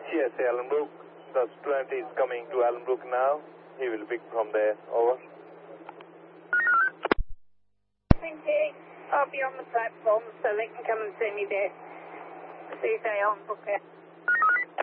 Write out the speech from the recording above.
Yes, Allenbrook. The student is coming to Allenbrook now. He will pick from there. Over. Thank you. I'll be on the platform so they can come and see me there. See you on book out.